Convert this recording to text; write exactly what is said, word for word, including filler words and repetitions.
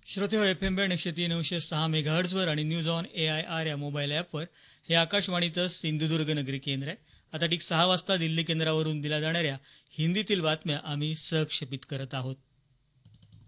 श्रोते हो, F M band एकशे तीन अंश सहा मेगाहर्ट्झवर आणि news on A I R या मोबाईल ॲपवर हे आकाशवाणीचं सिंधुदुर्ग नगरी केंद्र आहे. आता ठीक सहा वाजता दिल्ली केंद्रावरून दिल्या जाणाऱ्या हिंदीतील बातम्या आम्ही सहक्षेपित करत आहोत.